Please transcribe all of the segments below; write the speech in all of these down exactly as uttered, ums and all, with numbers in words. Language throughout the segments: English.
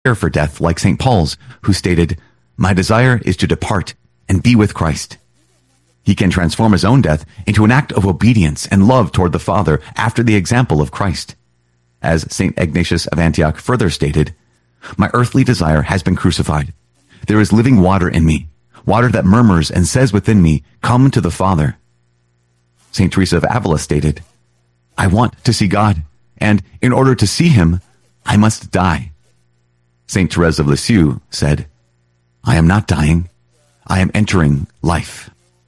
prepare for death like Saint Paul's, who stated, "My desire is to depart and be with Christ." He can transform his own death into an act of obedience and love toward the Father after the example of Christ. As Saint Ignatius of Antioch further stated, "My earthly desire has been crucified. There is living water in me, water that murmurs and says within me, 'Come to the Father.'" Saint Teresa of Avila stated, "I want to see God, and in order to see him, I must die." Saint Therese of Lisieux said, "I am not dying, I am entering life."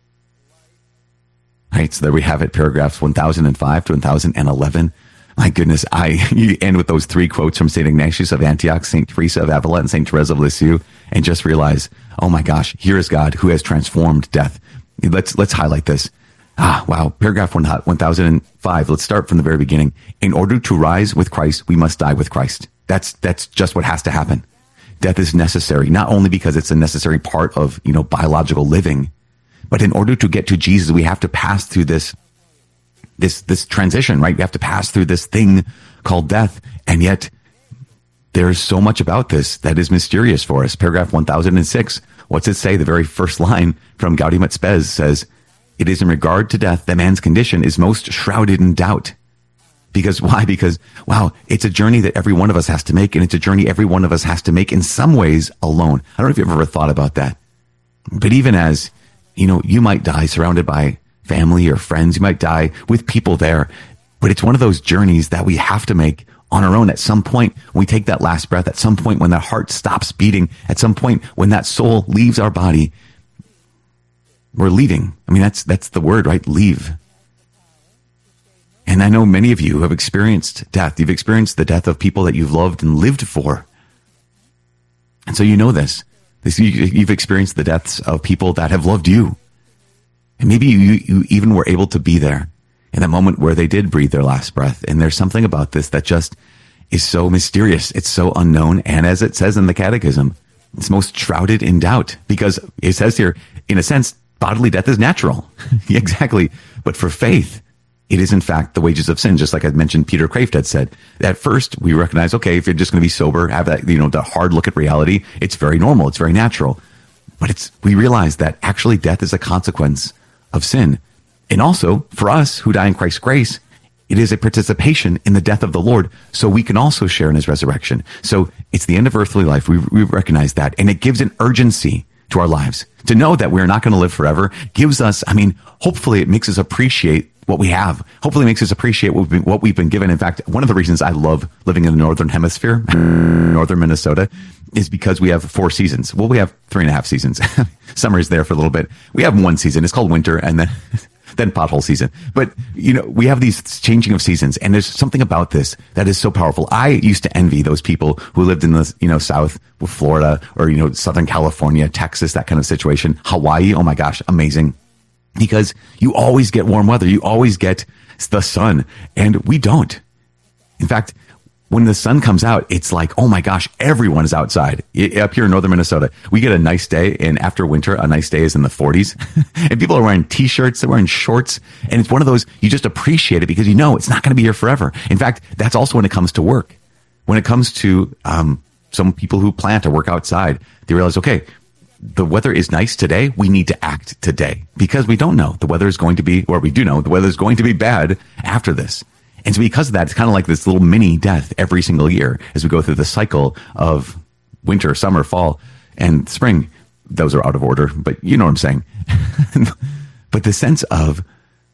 All right, so there we have it, paragraphs one thousand five to one thousand eleven. My goodness, I you end with those three quotes from Saint Ignatius of Antioch, Saint Teresa of Avila, and Saint Therese of Lisieux, and just realize, oh my gosh, here is God who has transformed death. Let's let's highlight this. Ah, wow. Paragraph one thousand five. Let's start from the very beginning. In order to rise with Christ, we must die with Christ. That's that's just what has to happen. Death is necessary, not only because it's a necessary part of, you know, biological living, but in order to get to Jesus, we have to pass through this this this transition, right? We have to pass through this thing called death. And yet there's so much about this that is mysterious for us. Paragraph one thousand six. What's it say? The very first line from Gaudium et Spes says, "It is in regard to death that man's condition is most shrouded in doubt." Because why? Because, wow, it's a journey that every one of us has to make, and it's a journey every one of us has to make in some ways alone. I don't know if you've ever thought about that. But even as, you know, you might die surrounded by family or friends, you might die with people there, but it's one of those journeys that we have to make on our own. At some point, when we take that last breath, at some point when that heart stops beating, at some point when that soul leaves our body, we're leaving. I mean, that's that's the word, right? Leave. And I know many of you have experienced death. You've experienced the death of people that you've loved and lived for. And so you know this. this you, you've experienced the deaths of people that have loved you. And maybe you, you even were able to be there in that moment where they did breathe their last breath. And there's something about this that just is so mysterious. It's so unknown. And as it says in the Catechism, it's most shrouded in doubt, because it says here, in a sense, bodily death is natural. Exactly. But for faith, it is in fact the wages of sin. Just like I mentioned, Peter Kraft had said, at first we recognize, okay, if you're just going to be sober, have that, you know, the hard look at reality, it's very normal. It's very natural. But it's, we realize that actually death is a consequence of sin. And also for us who die in Christ's grace, it is a participation in the death of the Lord, so we can also share in his resurrection. So it's the end of earthly life. We, we recognize that. And it gives an urgency to our lives. To know that we're not going to live forever gives us, I mean, hopefully it makes us appreciate what we have. Hopefully it makes us appreciate what we've been, what we've been given. In fact, one of the reasons I love living in the Northern Hemisphere, Northern Minnesota, is because we have four seasons. Well, we have three and a half seasons. Summer is there for a little bit. We have one season. It's called winter, and then then pothole season. But, you know, we have these changing of seasons, and there's something about this that is so powerful. I used to envy those people who lived in the, you know, South, Florida, or, you know, Southern California, Texas, that kind of situation. Hawaii, oh my gosh, amazing. Because you always get warm weather. You always get the sun, and we don't. In fact, when the sun comes out, it's like, oh my gosh, everyone is outside. Up here in northern Minnesota, we get a nice day, and after winter, a nice day is in the forties. And people are wearing t-shirts, they're wearing shorts, and it's one of those, you just appreciate it because you know it's not going to be here forever. In fact, that's also when it comes to work. When it comes to um, some people who plant or work outside, they realize, okay, the weather is nice today. We need to act today because we don't know the weather is going to be, or we do know the weather is going to be bad after this. And so because of that, it's kind of like this little mini death every single year as we go through the cycle of winter, summer, fall, and spring. Those are out of order, but you know what I'm saying. But the sense of,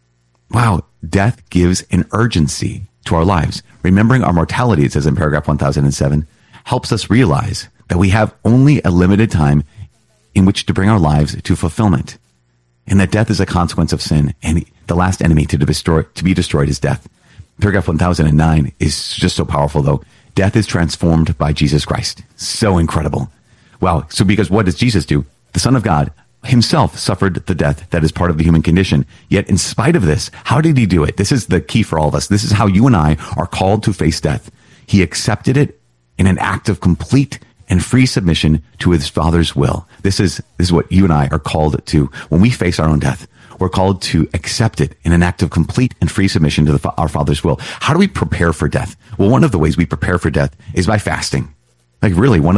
wow, death gives an urgency to our lives. Remembering our mortality, it says in paragraph one thousand seven, helps us realize that we have only a limited time in which to bring our lives to fulfillment, and that death is a consequence of sin, and the last enemy to destroy, to be destroyed is death. Paragraph one thousand nine is just so powerful, though. Death is transformed by Jesus Christ. So incredible. Wow. So because what does Jesus do? The Son of God himself suffered the death that is part of the human condition. Yet in spite of this, how did he do it? This is the key for all of us. This is how you and I are called to face death. He accepted it in an act of complete and free submission to his Father's will. This is, this is what you and I are called to. When we face our own death, we're called to accept it in an act of complete and free submission to the, our Father's will. How do we prepare for death? Well, one of the ways we prepare for death is by fasting. Like really, one of